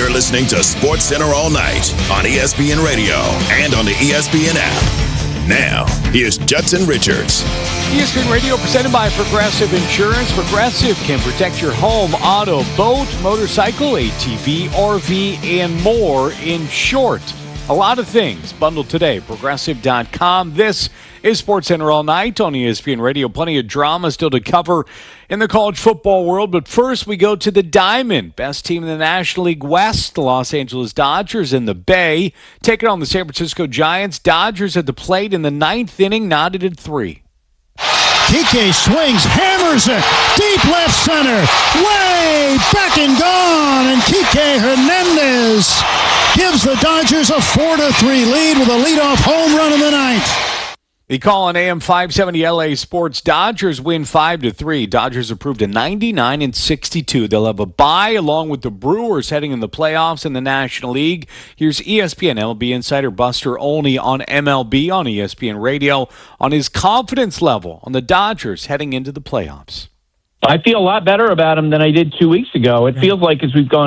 You're listening to Sports Center all night on ESPN Radio and on the ESPN app. Now, here's Judson Richards. ESPN Radio presented by Progressive Insurance. Progressive can protect your home, auto, boat, motorcycle, ATV, RV, and more. In short, a lot of things bundled today. Progressive.com. This is SportsCenter all night on ESPN Radio. Plenty of drama still to cover in the college football world. But first, we go to the Diamond. Best team in the National League West, the Los Angeles Dodgers in the Bay. Taking on the San Francisco Giants. Dodgers at the plate in the ninth inning, knotted at 3. Kike swings, hammers it, deep left center, way back and gone, and Kike Hernandez gives the Dodgers a 4-3 lead with a leadoff home run in the ninth. The call on AM 570 LA Sports. Dodgers win 5-3. Dodgers approved a 99-62. They'll have a bye along with the Brewers heading in the playoffs in the National League. Here's ESPN MLB insider Buster Olney on MLB on ESPN Radio on his confidence level on the Dodgers heading into the playoffs. I feel a lot better about them than I did 2 weeks ago. It feels like as we've gone